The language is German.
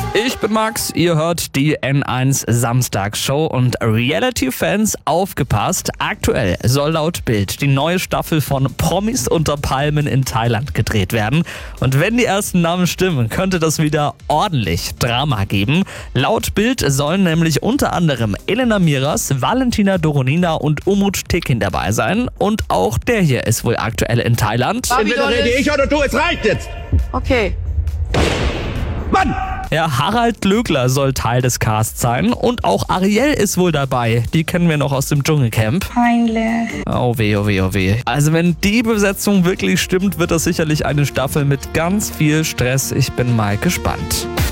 Ich bin Max, ihr hört die N1 Samstagsshow und Reality-Fans aufgepasst. Aktuell soll laut Bild die neue Staffel von Promis unter Palmen in Thailand gedreht werden. Und wenn die ersten Namen stimmen, könnte das wieder ordentlich Drama geben. Laut Bild sollen nämlich unter anderem Elena Miras, Valentina Doronina und Umut Tekin dabei sein. Und auch der hier ist wohl aktuell in Thailand. Entweder rede ich oder du, es reicht jetzt! Okay. Mann! Ja, Harald Glöckler soll Teil des Casts sein und auch Ariel ist wohl dabei. Die kennen wir noch aus dem Dschungelcamp. Peinlich. Oh weh, oh weh, oh weh. Also wenn die Besetzung wirklich stimmt, wird das sicherlich eine Staffel mit ganz viel Stress. Ich bin mal gespannt.